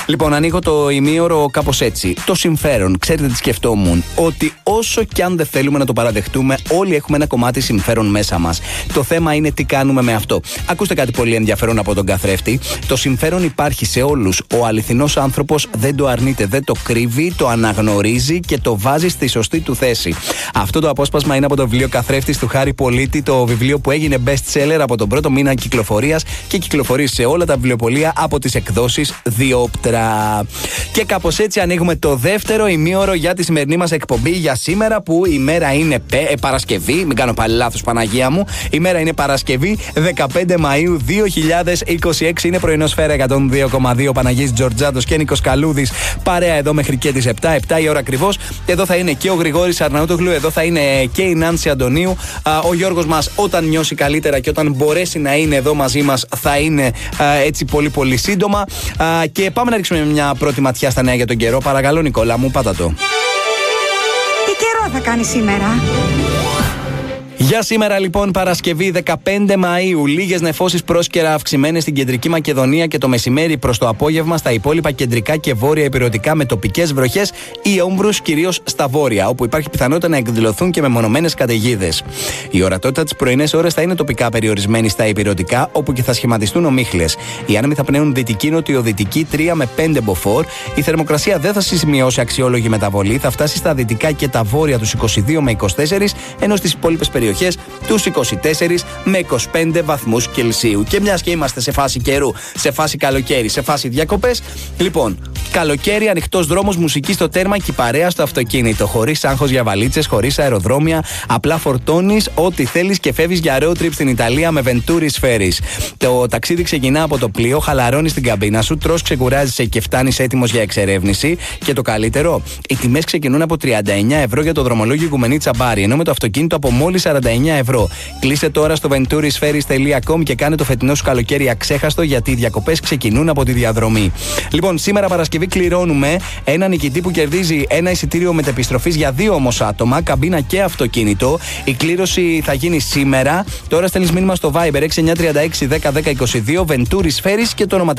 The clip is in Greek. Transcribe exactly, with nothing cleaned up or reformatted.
Λοιπόν, ανοίγω το ημίωρο κάπως έτσι. Το συμφέρον, ξέρετε τι σκεφτόμουν? Ότι όσο κι αν δεν θέλουμε να το παραδεχτούμε, όλοι έχουμε ένα κομμάτι συμφέρον μέσα μας. Το θέμα είναι τι κάνουμε με αυτό. Ακούστε κάτι πολύ ενδιαφέρον από τον καθρέφτη. Το συμφέρον υπάρχει σε όλους. Ο αληθινός άνθρωπος δεν το αρνείται, δεν το κρύβει, το αναγνωρίζει και το βάζει στη σωστή του θέση. Αυτό το απόσπασμα είναι από το βιβλίο Καθρέφτης του Χάρη Πολίτη, το βιβλίο που έγινε best seller από τον πρώτο μήνα κυκλοφορίας και κυκλοφορεί σε όλα τα βιβλιοπωλεία από τις εκδόσεις Διόπτρα. Και κάπως έτσι ανοίγουμε το δεύτερο ημίωρο για τη σημερινή μας εκπομπή για σήμερα, που η μέρα είναι πε, ε, Παρασκευή. Μην κάνω πάλι λάθος, Παναγία μου. Η μέρα είναι Παρασκευή, δεκαπέντε Μαΐου δύο χιλιάδες είκοσι έξι. Είναι πρωινό Σφαίρα εκατόν δύο κόμμα δύο. Παναγής Τζορτζάτος και Νίκος Καλούδης. Παρέα εδώ μέχρι και τις επτά, επτά η ώρα ακριβώς. Εδώ θα είναι και ο Γρηγόρης Αρναούτογλου, εδώ θα είναι και η Νάνση Αντωνίου. Ο Γιώργος μας, όταν νιώσει καλύτερα και όταν μπορέσει να είναι εδώ μαζί μας, θα είναι έτσι πολύ πολύ σύντομα. Και πάμε να ρίξουμε μια πρώτη ματιά στα νέα για τον καιρό. Παρακαλώ, Νικόλα μου, πάτα το. Τι καιρό θα κάνει σήμερα? Για σήμερα λοιπόν, Παρασκευή δεκαπέντε Μαΐου, λίγες νεφώσεις πρόσκαιρα αυξημένες στην κεντρική Μακεδονία και το μεσημέρι προς το απόγευμα στα υπόλοιπα κεντρικά και βόρεια ηπειρωτικά με τοπικές βροχές ή όμβρους, κυρίως στα βόρεια, όπου υπάρχει πιθανότητα να εκδηλωθούν και μεμονωμένες καταιγίδες. Η ορατότητα τις πρωινές ώρες θα είναι τοπικά περιορισμένη στα ηπειρωτικά, όπου και θα σχηματιστούν ομίχλες. Οι άνεμοι θα πνέουν δυτική-νοτιοδυτική τρία με πέντε μποφόρ. Η θερμοκρασία δεν θα σημειώσει αξιόλογη μεταβολή, θα φτάσει στα δυτικά και τα βόρεια τους είκοσι δύο με είκοσι τέσσερα, ενώ στις υπόλοιπες περιοχές τους είκοσι τέσσερα με είκοσι πέντε βαθμούς Κελσίου. Και μιας και είμαστε σε φάση καιρού, σε φάση καλοκαίρι, σε φάση διακοπές, λοιπόν, καλοκαίρι, ανοιχτός δρόμος, μουσική στο τέρμα και παρέα στο αυτοκίνητο. Χωρίς άγχος για βαλίτσες, χωρίς αεροδρόμια, απλά φορτώνεις ό,τι θέλεις και φεύγεις για road trip στην Ιταλία με Venturi Ferries. Το ταξίδι ξεκινά από το πλοίο, χαλαρώνεις την καμπίνα σου, τρως, ξεκουράζεσαι και φτάνεις έτοιμος για εξερεύνηση. Και το καλύτερο, οι τιμές ξεκινούν από τριάντα εννέα ευρώ για το δρομολόγιο Οικουμενή Τσαμπάρι, ενώ με το αυτοκίνητο από μόλις σαράντα εννέα ευρώ. Κλείσε τώρα στο venturisferries τελεία com και κάνε το φετινό σου καλοκαίρι αξέχαστο, γιατί οι διακοπές ξεκινούν από τη διαδρομή. Λοιπόν, σήμερα Παρασκευή κληρώνουμε ένα νικητή που κερδίζει ένα εισιτήριο μετεπιστροφής για δύο όμως άτομα, καμπίνα και αυτοκίνητο. Η κλήρωση θα γίνει σήμερα. Τώρα στέλνεις μήνυμα στο Viber έξι εννιά τρία έξι δέκα δέκα είκοσι δύο Venturis Ferries και το όνομα